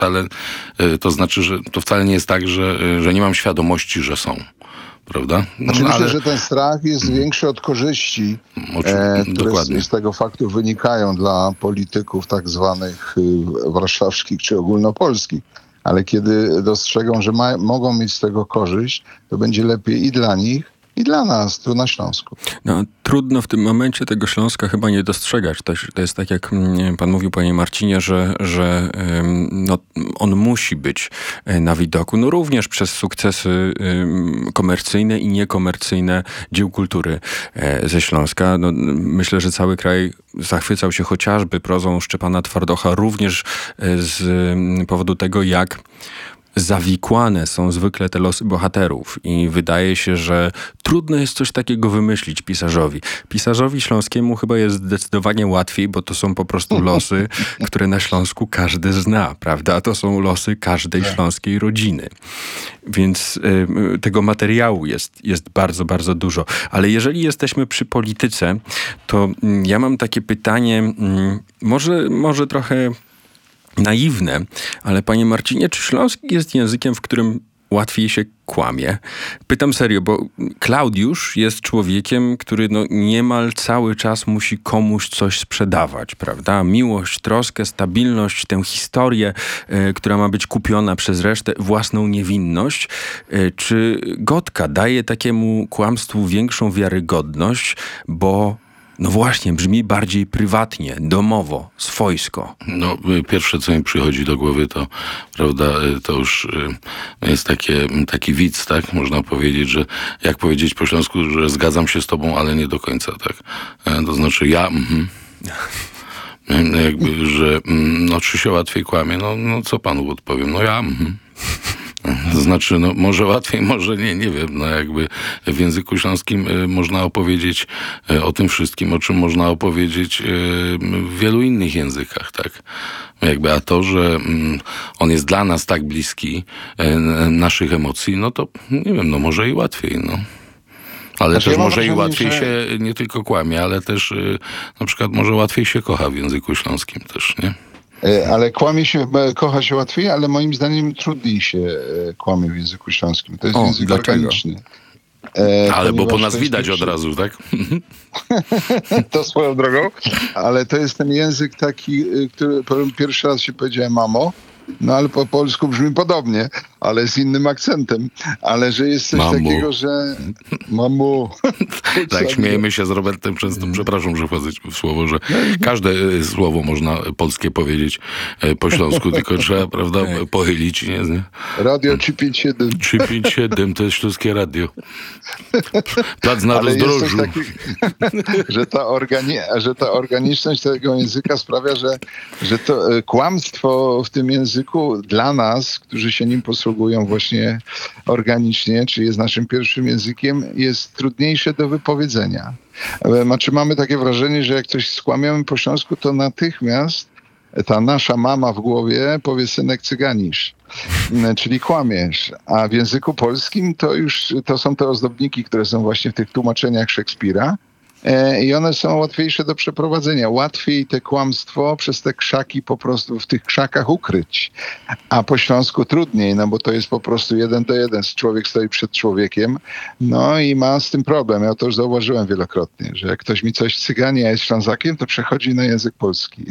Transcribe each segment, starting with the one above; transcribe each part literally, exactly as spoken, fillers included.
ale to znaczy, że to wcale nie jest tak, że, że nie mam świadomości, że są. Prawda? No, znaczy, ale... myślę, że ten strach jest hmm. większy od korzyści, e, które z, z tego faktu wynikają dla polityków tak zwanych y, warszawskich czy ogólnopolskich. Ale kiedy dostrzegą, że ma, mogą mieć z tego korzyść, to będzie lepiej i dla nich, i dla nas tu na Śląsku. No, trudno w tym momencie tego Śląska chyba nie dostrzegać. To, to jest tak, jak pan mówił, panie Marcinie, że, że no, on musi być na widoku. No również przez sukcesy komercyjne i niekomercyjne dzieł kultury ze Śląska. No, myślę, że cały kraj zachwycał się chociażby prozą Szczepana Twardocha, również z powodu tego, jak zawikłane są zwykle te losy bohaterów i wydaje się, że trudno jest coś takiego wymyślić pisarzowi. Pisarzowi śląskiemu chyba jest zdecydowanie łatwiej, bo to są po prostu losy, które na Śląsku każdy zna, prawda? To są losy każdej śląskiej rodziny. Więc y, tego materiału jest, jest bardzo, bardzo dużo. Ale jeżeli jesteśmy przy polityce, to y, ja mam takie pytanie, y, może, może trochę naiwne, ale panie Marcinie, czy śląski jest językiem, w którym łatwiej się kłamie? Pytam serio, bo Klaudiusz jest człowiekiem, który no niemal cały czas musi komuś coś sprzedawać, prawda? Miłość, troskę, stabilność, tę historię, y, która ma być kupiona przez resztę, własną niewinność. Y, czy Gotka daje takiemu kłamstwu większą wiarygodność, bo no właśnie, brzmi bardziej prywatnie, domowo, swojsko. No, pierwsze, co mi przychodzi do głowy, to, prawda, to już jest takie, taki widz, tak? Można powiedzieć, że jak powiedzieć po śląsku, że zgadzam się z tobą, ale nie do końca, tak? To znaczy ja, mhm. Jakby, że no, czy się łatwiej kłamie? No, no co panu odpowiem? No ja, mhm. To znaczy, no może łatwiej, może nie, nie wiem, no jakby w języku śląskim y, można opowiedzieć y, o tym wszystkim, o czym można opowiedzieć y, w wielu innych językach, tak? Jakby, a to, że y, on jest dla nas tak bliski y, naszych emocji, no to nie wiem, no może i łatwiej, no. Ale znaczy, też ja może i łatwiej że... się nie tylko kłamie, ale też y, na przykład może łatwiej się kocha w języku śląskim też, nie? Ale kłamie się, kocha się łatwiej, ale moim zdaniem trudniej się kłamie w języku śląskim. To jest o, język dlaczego? Organiczny. E, ale bo po nas widać od razu, tak? To swoją drogą. Ale to jest ten język taki, który pierwszy raz się powiedział mamo, no ale po polsku brzmi podobnie, ale z innym akcentem. Ale że jest coś Mamu. takiego, że... Mamu. Tak, śmiejemy się z Robertem często, przepraszam, że wchodzę w słowo, że każde słowo można polskie powiedzieć po śląsku, tylko trzeba, prawda, pochylić, nie? Radio trzysta pięćdziesiąt siedem. trzysta pięćdziesiąt siedem, to jest śląskie radio. Plac na rozdrożu. Taki, że, ta organi- że ta organiczność tego języka sprawia, że, że to kłamstwo w tym języku dla nas, którzy się nim posługują właśnie organicznie, czy jest naszym pierwszym językiem, jest trudniejsze do wypowiedzenia. Znaczy mamy takie wrażenie, że jak coś skłamiemy po śląsku, to natychmiast ta nasza mama w głowie powie synek cyganisz, czyli kłamiesz. A w języku polskim to już to są te ozdobniki, które są właśnie w tych tłumaczeniach Szekspira. I one są łatwiejsze do przeprowadzenia. Łatwiej te kłamstwo przez te krzaki po prostu w tych krzakach ukryć. A po śląsku trudniej, no bo to jest po prostu jeden do jeden. Człowiek stoi przed człowiekiem, no i ma z tym problem. Ja to już zauważyłem wielokrotnie, że jak ktoś mi coś cyganie, a jest Ślązakiem, to przechodzi na język polski.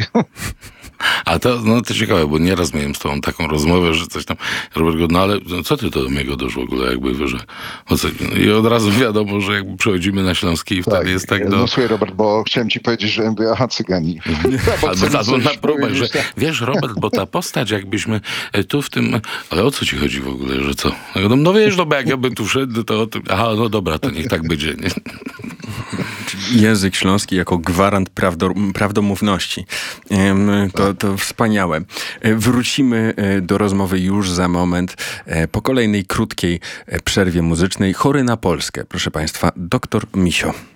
A to, no to ciekawe, bo nieraz miałem z tobą taką rozmowę, że coś tam, Robert, no ale no, co ty to do mnie godasz w ogóle, jakby, że o co, i od razu wiadomo, że jakby przechodzimy na śląski i wtedy tak, jest tak do... No słuchaj, Robert, bo chciałem ci powiedzieć, że mówię, aha, cygani. Albo, albo na próbę, że wiesz, Robert, bo ta postać, jakbyśmy tu w tym, ale o co ci chodzi w ogóle, że co? No, no wiesz, no bo jak ja bym tu wszedł, to o tym, aha, no dobra, to niech tak będzie, nie? Język śląski jako gwarant prawdo, prawdomówności. To, to wspaniałe. Wrócimy do rozmowy już za moment po kolejnej krótkiej przerwie muzycznej. Chory na Polskę, proszę państwa, doktor Misio.